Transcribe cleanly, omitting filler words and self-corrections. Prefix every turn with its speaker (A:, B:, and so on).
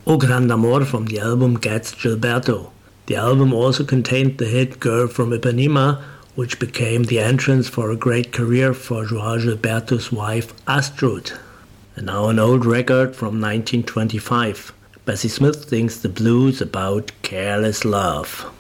A: O Grande Amor from the album Gats Gilberto. The album also contained the hit Girl from Ipanema, which became the entrance for a great career for Joao Gilberto's wife Astrud. And now an old record from 1925. Bessie Smith sings the blues about careless love.